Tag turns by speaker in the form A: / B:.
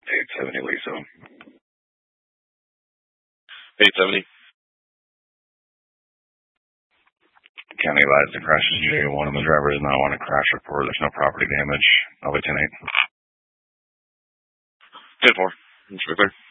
A: 870 Lisa.
B: 870.
A: County advised the crash is J1 and the driver does not want a crash report. There's no property damage. I'll be 10-8.
B: 10-4. That's right there.